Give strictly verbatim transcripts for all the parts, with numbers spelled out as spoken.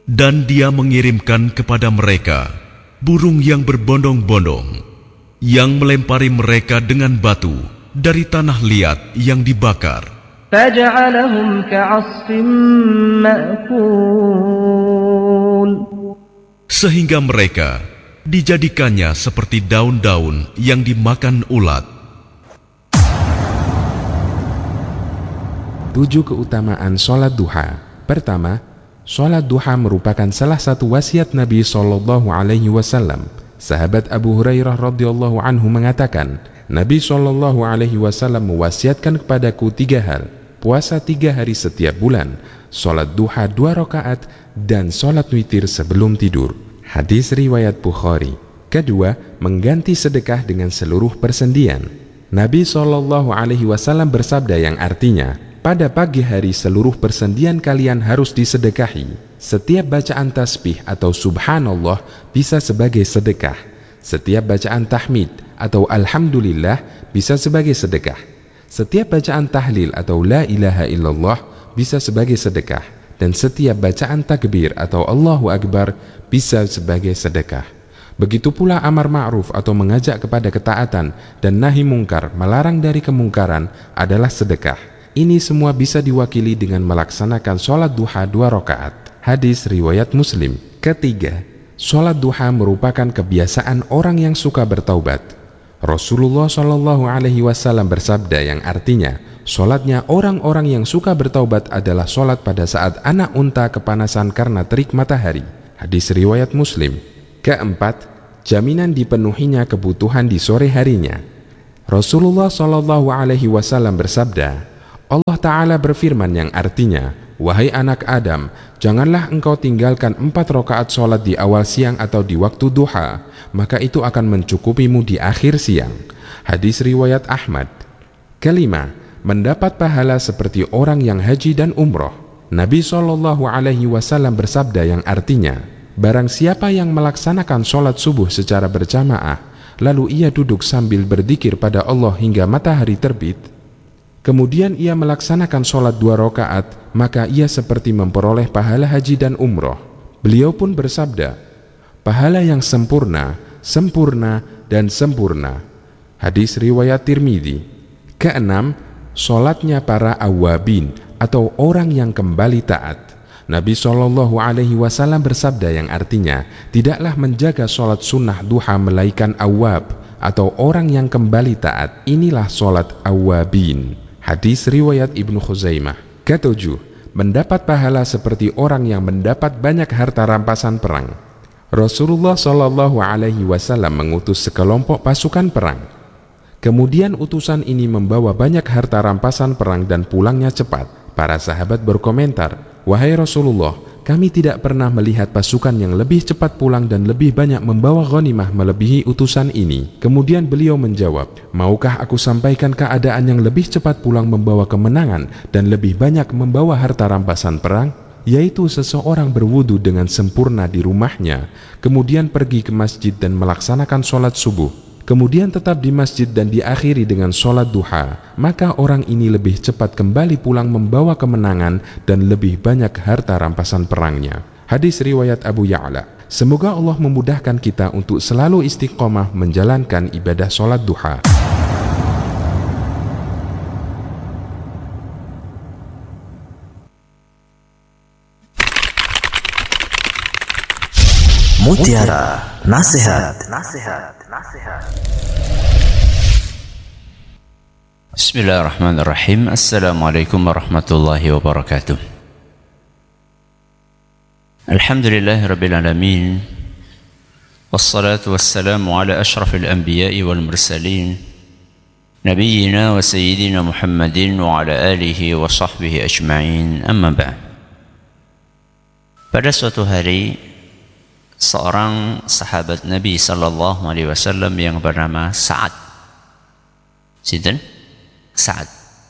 Dan Dia mengirimkan kepada mereka burung yang berbondong-bondong, yang melempari mereka dengan batu dari tanah liat yang dibakar. فَجَعَلَهُمْ كَعَصْفٍ مَأْكُولٍ. Sehingga mereka dijadikannya seperti daun-daun yang dimakan ulat. Tujuh keutamaan sholat duha. Pertama, sholat duha merupakan salah satu wasiat Nabi shallallahu alaihi wasallam. Sahabat Abu Hurairah radhiyallahu anhu mengatakan, Nabi shallallahu alaihi wasallam mewasiatkan kepadaku tiga hal: puasa tiga hari setiap bulan, sholat duha dua rakaat, dan sholat witir sebelum tidur. Hadis riwayat Bukhari. Kedua, mengganti sedekah dengan seluruh persendian. Nabi shallallahu alaihi wasallam bersabda yang artinya, pada pagi hari seluruh persendian kalian harus disedekahi. Setiap bacaan tasbih atau subhanallah bisa sebagai sedekah. Setiap bacaan tahmid atau alhamdulillah bisa sebagai sedekah. Setiap bacaan tahlil atau la ilaha illallah bisa sebagai sedekah. Dan setiap bacaan takbir atau Allahu Akbar bisa sebagai sedekah. Begitu pula amar ma'ruf atau mengajak kepada ketaatan dan nahi mungkar, melarang dari kemungkaran adalah sedekah. Ini semua bisa diwakili dengan melaksanakan sholat duha dua rakaat. Hadis riwayat Muslim. Ketiga, sholat duha merupakan kebiasaan orang yang suka bertaubat. Rasulullah shallallahu alaihi wasallam bersabda yang artinya, sholatnya orang-orang yang suka bertaubat adalah sholat pada saat anak unta kepanasan karena terik matahari. Hadis riwayat Muslim. Keempat, jaminan dipenuhinya kebutuhan di sore harinya. Rasulullah shallallahu alaihi wasallam bersabda, Allah Ta'ala berfirman yang artinya, wahai anak Adam, janganlah engkau tinggalkan empat rakaat sholat di awal siang atau di waktu duha, maka itu akan mencukupimu di akhir siang. Hadis riwayat Ahmad. Kelima, mendapat pahala seperti orang yang haji dan umroh. Nabi shallallahu alaihi wasallam bersabda yang artinya, barang siapa yang melaksanakan sholat subuh secara berjamaah, lalu ia duduk sambil berzikir pada Allah hingga matahari terbit, kemudian ia melaksanakan sholat dua rakaat, maka ia seperti memperoleh pahala haji dan umroh. Beliau pun bersabda, pahala yang sempurna, sempurna, dan sempurna. Hadis riwayat Tirmidzi. Keenam, sholatnya para awabin atau orang yang kembali taat. Nabi shallallahu alaihi wasallam bersabda yang artinya, tidaklah menjaga sholat sunnah duha melainkan awab atau orang yang kembali taat. Inilah sholat awabin. Hadis riwayat Ibnu Khuzaimah. Ketujuh, mendapat pahala seperti orang yang mendapat banyak harta rampasan perang. Rasulullah shallallahu alaihi wasallam mengutus sekelompok pasukan perang. Kemudian utusan ini membawa banyak harta rampasan perang dan pulangnya cepat. Para sahabat berkomentar, wahai Rasulullah, kami tidak pernah melihat pasukan yang lebih cepat pulang dan lebih banyak membawa ghanimah melebihi utusan ini. Kemudian beliau menjawab, maukah aku sampaikan keadaan yang lebih cepat pulang membawa kemenangan dan lebih banyak membawa harta rampasan perang? Yaitu seseorang berwudu dengan sempurna di rumahnya, kemudian pergi ke masjid dan melaksanakan sholat subuh, kemudian tetap di masjid dan diakhiri dengan sholat duha, maka orang ini lebih cepat kembali pulang membawa kemenangan dan lebih banyak harta rampasan perangnya. Hadis riwayat Abu Ya'la. Semoga Allah memudahkan kita untuk selalu istiqomah menjalankan ibadah sholat duha. Mutiara Nasihat. Nasihat. Nasihat. Bismillahirrahmanirrahim. Assalamualaikum warahmatullahi wabarakatuh. Alhamdulillahi rabbil alamin. Wassalatu wassalamu ala ashrafil anbiya'i wal mursalin, nabiyyina wa sayyidina Muhammadin wa ala alihi wa sahbihi ajma'in. Amma ba'd. Pada suatu hari, seorang sahabat Nabi sallallahu alaihi wasallam yang bernama Sa'ad. Sinten? Sa'ad.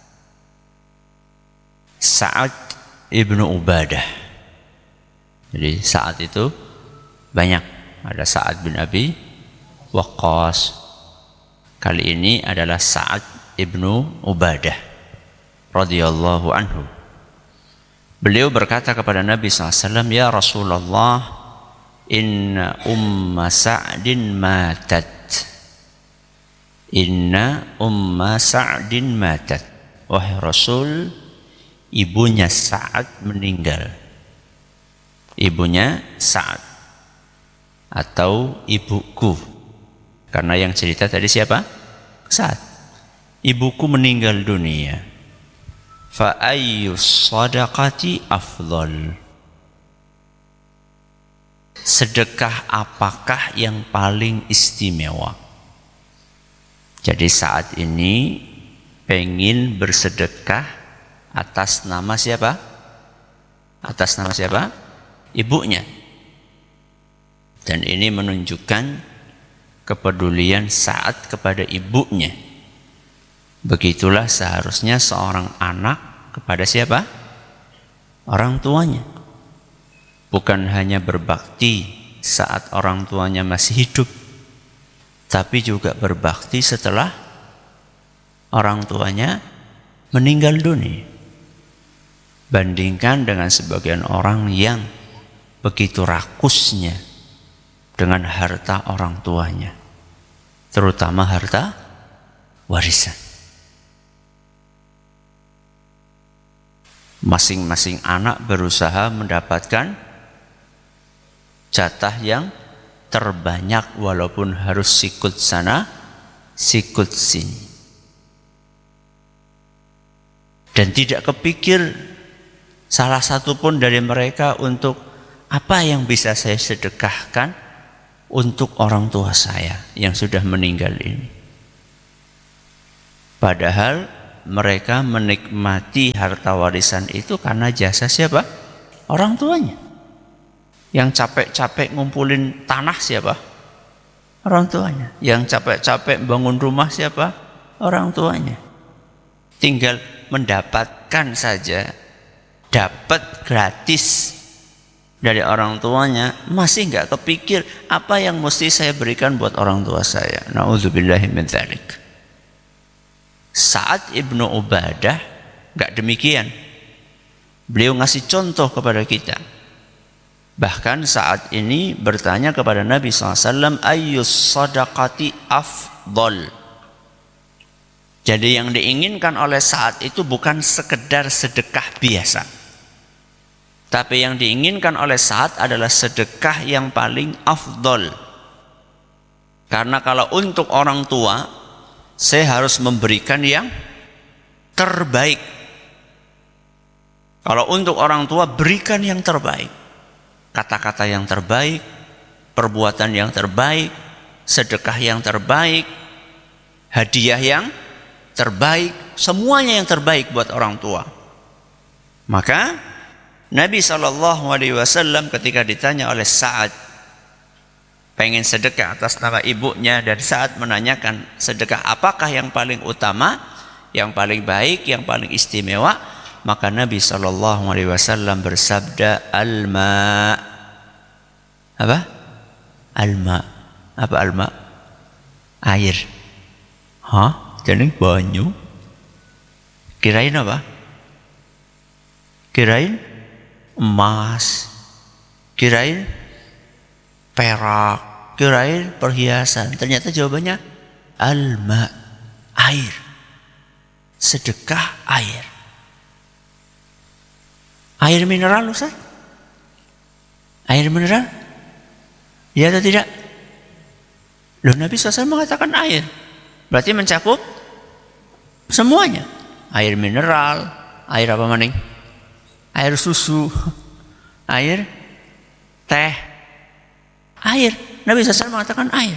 Sa'ad ibnu Ubadah. Jadi Sa'ad itu banyak. Ada Sa'ad bin Abi Waqqas. Kali ini adalah Sa'ad ibnu Ubadah radhiyallahu anhu. Beliau berkata kepada Nabi shallallahu alaihi wasallam, "Ya Rasulullah, inna umma Sa'din matat." Inna umma Sa'din matat. Wahai Rasul, ibunya Sa'ad meninggal. Ibunya Sa'ad atau ibuku. Karena yang cerita tadi siapa? Sa'ad. Ibuku meninggal dunia. Fa ayyu shadaqati afdal? Sedekah apakah yang paling istimewa? Jadi saat ini pengen bersedekah atas nama siapa? Atas nama siapa? Ibunya. Dan ini menunjukkan kepedulian Sa'ad kepada ibunya. Begitulah seharusnya seorang anak kepada siapa? Orang tuanya. Bukan hanya berbakti saat orang tuanya masih hidup, tapi juga berbakti setelah orang tuanya meninggal dunia. Bandingkan dengan sebagian orang yang begitu rakusnya dengan harta orang tuanya, terutama harta warisan. Masing-masing anak berusaha mendapatkan jatah yang terbanyak walaupun harus sikut sana, sikut sini. Dan tidak kepikir salah satu pun dari mereka untuk apa yang bisa saya sedekahkan untuk orang tua saya yang sudah meninggal ini. Padahal mereka menikmati harta warisan itu karena jasa siapa? Orang tuanya. Yang capek-capek ngumpulin tanah siapa? Orang tuanya. Yang capek-capek bangun rumah siapa? Orang tuanya. Tinggal mendapatkan saja, dapat gratis dari orang tuanya, masih nggak kepikir apa yang mesti saya berikan buat orang tua saya. Na'udzubillahi min dzalik. Sa'ad ibnu Ubadah nggak demikian. Beliau ngasih contoh kepada kita. Bahkan saat ini bertanya kepada Nabi shallallahu alaihi wasallam, ayyus sadaqati afdal. Jadi yang diinginkan oleh Sa'ad itu bukan sekedar sedekah biasa, tapi yang diinginkan oleh Sa'ad adalah sedekah yang paling afdal. Karena kalau untuk orang tua, saya harus memberikan yang terbaik. Kalau untuk orang tua, berikan yang terbaik. Kata-kata yang terbaik, perbuatan yang terbaik, sedekah yang terbaik, hadiah yang terbaik, semuanya yang terbaik buat orang tua. Maka Nabi shallallahu alaihi wasallam ketika ditanya oleh Sa'ad pengen sedekah atas nama ibunya, dan Sa'ad menanyakan sedekah apakah yang paling utama, yang paling baik, yang paling istimewa, maka Nabi shallallahu alaihi wasallam bersabda, alma. Apa? Alma. Apa alma? Air. Hah? Jadi banyu. Kirain apa? Kirain emas. Kirain perak. Kirain perhiasan. Ternyata jawabannya alma. Air. Sedekah air. Air mineral, Ustaz? Air mineral? Ya atau tidak? Loh, Nabi shallallahu alaihi wasallam mengatakan air. Berarti mencakup semuanya. Air mineral, air apa maning? Air susu, air teh, air. Nabi shallallahu alaihi wasallam mengatakan air.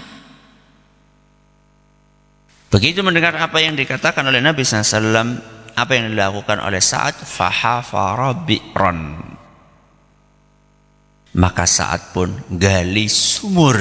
Begitu mendengar apa yang dikatakan oleh Nabi shallallahu alaihi wasallam, apa yang dilakukan oleh Sa'ad, fahafara bi'ran. Maka Sa'ad pun gali sumur.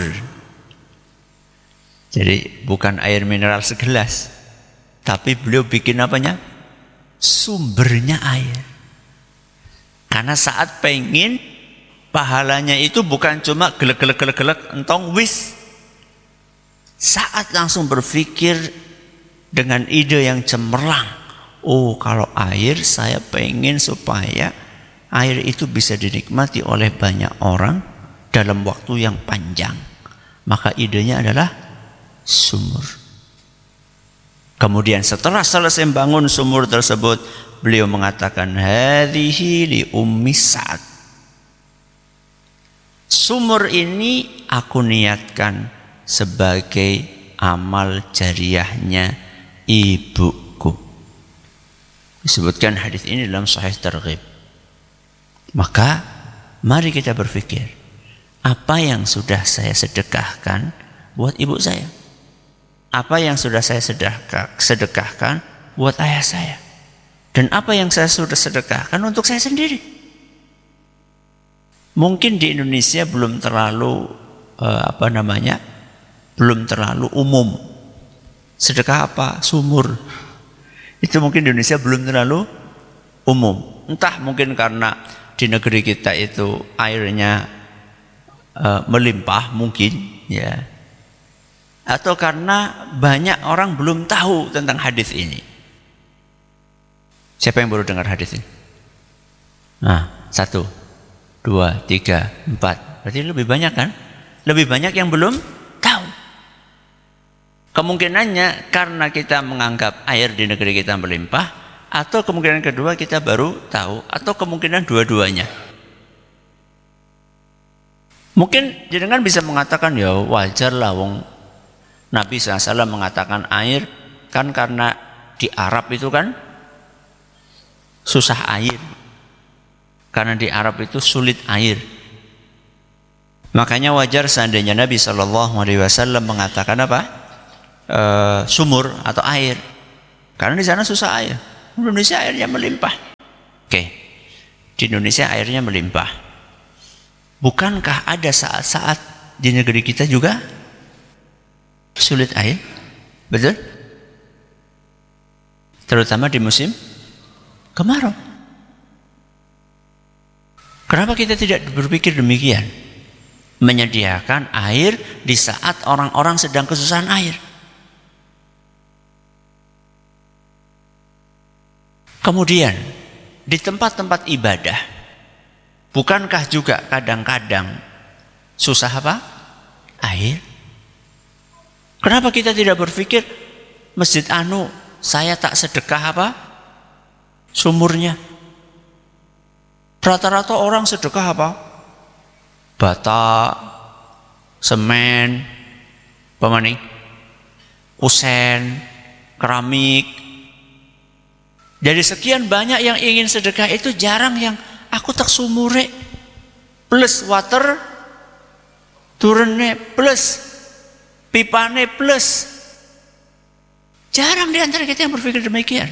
Jadi bukan air mineral segelas, tapi beliau bikin apanya? Sumbernya air. Karena Sa'ad pengen pahalanya itu bukan cuma gelek-gelek-gelek entong wis. Sa'ad langsung berpikir dengan ide yang cemerlang. Oh, kalau air saya pengen supaya air itu bisa dinikmati oleh banyak orang dalam waktu yang panjang. Maka idenya adalah sumur. Kemudian setelah selesai bangun sumur tersebut, beliau mengatakan, hadhihi li ummi Sa'ad. Sumur ini aku niatkan sebagai amal jariyahnya ibuku. Disebutkan hadis ini dalam Sahih Targhib. Maka mari kita berpikir, apa yang sudah saya sedekahkan buat ibu saya? Apa yang sudah saya sedekah, sedekahkan buat ayah saya? Dan apa yang saya sudah sedekahkan untuk saya sendiri? Mungkin di Indonesia belum terlalu eh, apa namanya, belum terlalu umum. Sedekah apa? Sumur. Itu mungkin di Indonesia belum terlalu umum. Entah mungkin karena di negeri kita itu airnya eh, melimpah mungkin, ya. Atau karena banyak orang belum tahu tentang hadis ini. Siapa yang baru dengar hadis ini? Nah, satu, dua, tiga, empat. Berarti lebih banyak kan? Lebih banyak yang belum tahu. Kemungkinannya karena kita menganggap air di negeri kita melimpah, atau kemungkinan kedua kita baru tahu, atau kemungkinan dua-duanya. Mungkin jenengan bisa mengatakan, ya wajar lah wong Nabi shallallahu alaihi wasallam mengatakan air kan karena di Arab itu kan susah air. Karena di Arab itu sulit air. Makanya wajar seandainya Nabi shallallahu alaihi wasallam mengatakan apa? E, sumur atau air. Karena di sana susah air. Di Indonesia airnya melimpah. Oke. Di Indonesia airnya melimpah. Bukankah ada saat-saat di negeri kita juga sulit air? Betul? Terutama di musim kemarau. Kenapa kita tidak berpikir demikian? Menyediakan air di saat orang-orang sedang kesusahan air. Kemudian di tempat-tempat ibadah, bukankah juga kadang-kadang susah apa? Air. Kenapa kita tidak berpikir Masjid Anu saya tak sedekah apa? Sumurnya. Rata-rata orang sedekah apa? Bata, semen, apa maning? Kusen, keramik. Dari sekian banyak yang ingin sedekah itu jarang yang aku tak sumure plus water turune plus pipane plus. Jarang di antara kita yang berpikir demikian.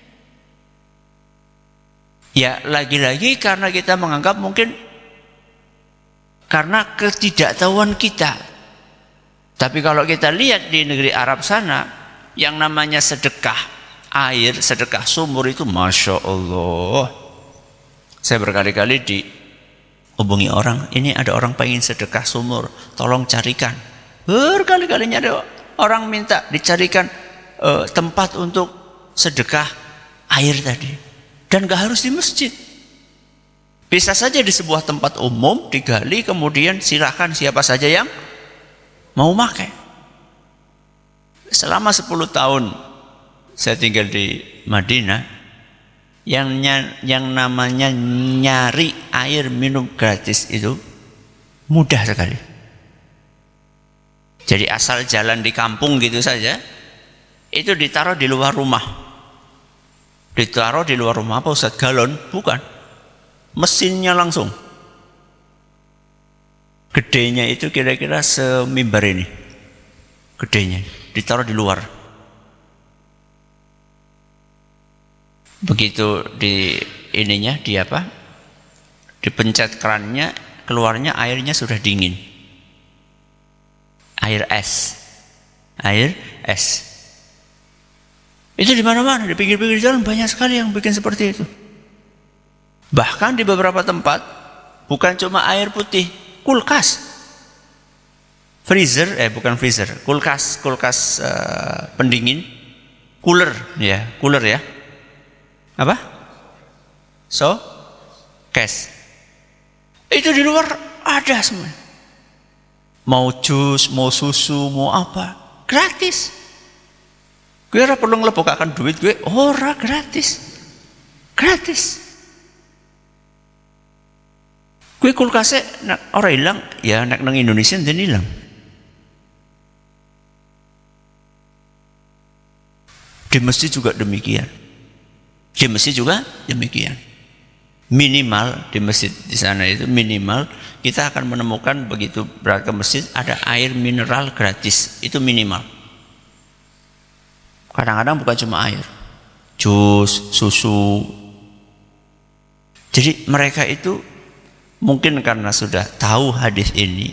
Ya lagi-lagi karena kita menganggap mungkin karena ketidaktahuan kita. Tapi kalau kita lihat di negeri Arab sana, yang namanya sedekah air, sedekah sumur itu Masya Allah. Saya berkali-kali dihubungi orang, ini ada orang pengen sedekah sumur, tolong carikan. Berkali-kalinya ada orang minta dicarikan uh, tempat untuk sedekah air tadi. Dan gak harus di masjid. Bisa saja di sebuah tempat umum digali, kemudian silakan siapa saja yang mau pakai. Selama sepuluh tahun saya tinggal di Madinah, yang yang namanya nyari air minum gratis itu mudah sekali. Jadi asal jalan di kampung gitu saja, itu ditaruh di luar rumah. Ditaruh di luar rumah apa Ustaz? Galon? Bukan. Mesinnya langsung. Gedenya itu kira-kira semimbar ini. Gedenya. Ditaruh di luar. Begitu di ininya, di apa? Dipencet kerannya, keluarnya airnya sudah dingin. Air es, air es. Itu di mana-mana, di pinggir-pinggir jalan banyak sekali yang bikin seperti itu. Bahkan di beberapa tempat bukan cuma air putih, kulkas, freezer, eh bukan freezer, kulkas, kulkas uh, pendingin, cooler, ya, cooler ya. Apa? So, Cash. Itu di luar ada semua. Mau jus, mau susu, mau apa, gratis. Gue ora perlu nglebokaken duit gue, ora gratis. Gratis. Gue kulkasnya nak ora hilang, ya nek nang Indonesia ndene hilang. Di masjid juga demikian. Di masjid juga demikian. Minimal di masjid di sana itu minimal kita akan menemukan begitu berangkat ke masjid ada air mineral gratis, itu minimal. Kadang-kadang bukan cuma air, jus, susu. Jadi mereka itu mungkin karena sudah tahu hadis ini,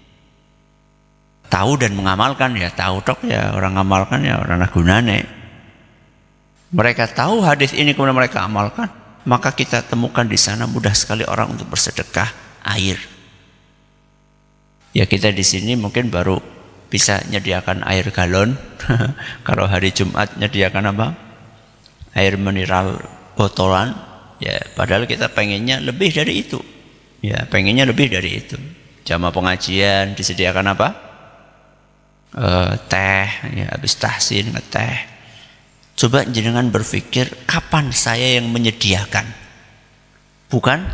tahu dan mengamalkan, ya tahu tok ya orang ngamalkan ya orang gunane. Mereka tahu hadis ini kemudian mereka amalkan, maka kita temukan di sana mudah sekali orang untuk bersedekah air. Ya kita di sini mungkin baru bisa menyediakan air galon. Kalau hari Jumat menyediakan apa? Air mineral botolan. Ya padahal kita pengennya lebih dari itu. Ya pengennya lebih dari itu. Jamaah pengajian disediakan apa? Uh, teh. Ya habis tahsin ngeteh. Coba jenengan berpikir kapan saya yang menyediakan, bukan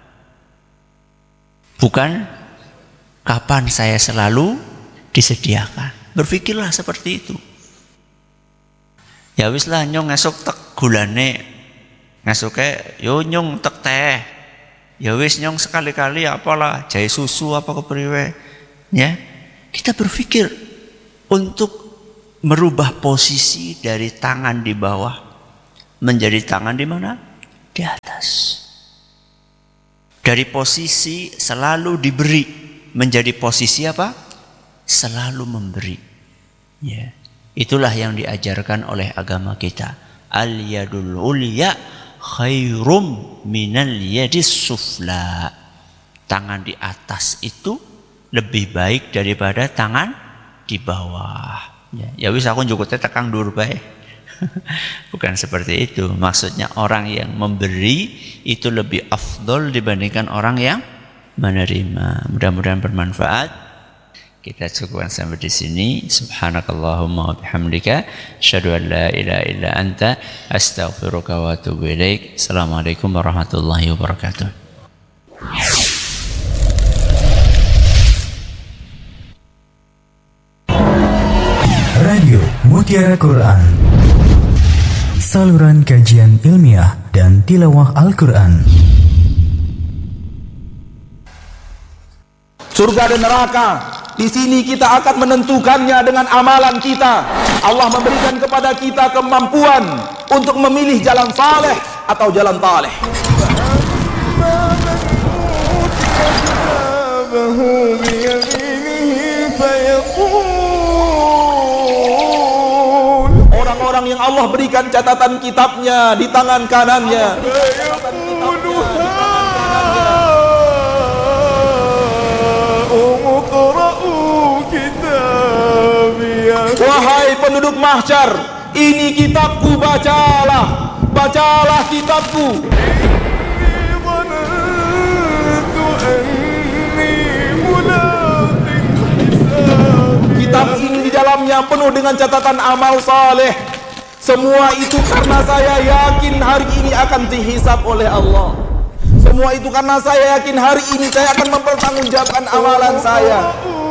bukan kapan saya selalu disediakan. Berpikirlah seperti itu. Ya wis lah nyong ngesuk tek gulane, ngesuke yo nyong tek teh. Ya wis nyong sekali-kali apalah jahe susu apa kepriwe. Ya kita berpikir untuk merubah posisi dari tangan di bawah menjadi tangan di mana? Di atas. Dari posisi selalu diberi menjadi posisi apa? Selalu memberi. Ya. Itulah yang diajarkan oleh agama kita. Al-yadul ulya khairum minal yadis sufla. Tangan di atas itu lebih baik daripada tangan di bawah. Ya, ya wis aku njukute tekang dhuwur bae. Bukan seperti itu. Maksudnya orang yang memberi itu lebih afdol dibandingkan orang yang menerima. Mudah-mudahan bermanfaat. Kita cukupkan sampai di sini. Subhanakallahumma wa bihamdika asyhadu an la ilaha illa anta astaghfiruka wa atubu ilaik. Assalamualaikum warahmatullahi wabarakatuh. Radio Mutiara Quran, saluran kajian ilmiah dan tilawah Al-Quran. Surga dan neraka, di sini kita akan menentukannya dengan amalan kita. Allah memberikan kepada kita kemampuan untuk memilih jalan saleh atau jalan taleh. Orang-orang yang Allah berikan catatan kitabnya di tangan kanannya. Wahai penduduk mahsyar, ini kitabku, bacalah, bacalah kitabku. Kitab ini di dalamnya penuh dengan catatan amal saleh. Semua itu karena saya yakin hari ini akan dihisab oleh Allah. Semua itu karena saya yakin hari ini saya akan mempertanggungjawabkan amalan saya.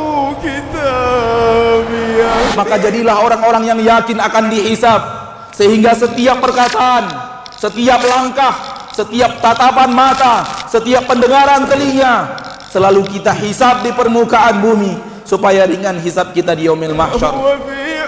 Maka jadilah orang-orang yang yakin akan dihisab, sehingga setiap perkataan, setiap langkah, setiap tatapan mata, setiap pendengaran telinga selalu kita hisab di permukaan bumi, supaya ringan hisab kita di yaumil mahsyar.